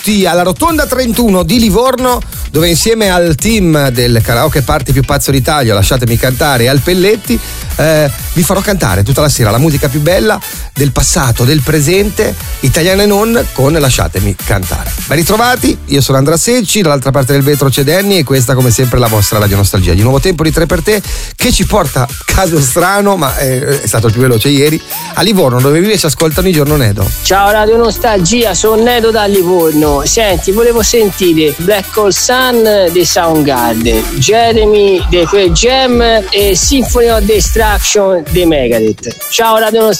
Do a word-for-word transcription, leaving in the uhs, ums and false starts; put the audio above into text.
tutti alla Rotonda trentuno di Livorno, dove insieme al team del karaoke party più pazzo d'Italia, Lasciatemi Cantare, e al Pelletti, eh, vi farò cantare tutta la sera la musica più bella del passato, del presente, italiana e non, con Lasciatemi Cantare. Ben ritrovati, io sono Andrea Secci, dall'altra parte del vetro c'è Danny e questa come sempre la vostra Radio Nostalgia di Nuovo Tempo di tre per te, che ci porta, caso strano ma è, è stato il più veloce ieri, a Livorno, dove vive e ci ascoltano i giorno Nedo. Ciao Radio Nostalgia, sono Nedo da Livorno. Senti, volevo sentire Black Hole Sun dei Soundgarden, Jeremy dei Pearl Jam e Symphony of Destruction dei Megadeth. Ciao Radio Nostalgia.